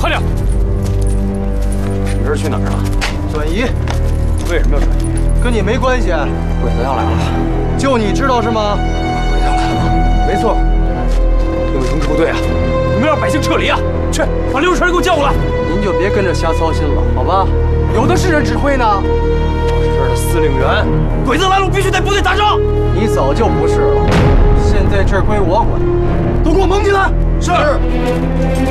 快点！你这是去哪儿啊？ 转移。 为什么要转移？ 跟你没关系。 鬼子要来了。 就你知道是吗？ 鬼子要来了。没错。听没通知部队啊？你们让百姓撤离啊！去，把刘世成给我叫过来。 您就别跟着瞎操心了，好吧？有的是人指挥呢。 我是这儿的司令员，鬼子来了，我必须带部队打仗。 你早就不是了，现在这儿归我管，都给我蒙进来。是。